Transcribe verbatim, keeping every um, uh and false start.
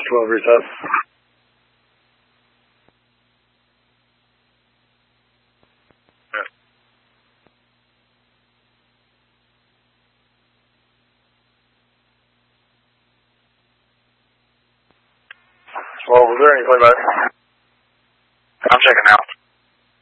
twelve reset. Well, was there any playback? I'm checking out.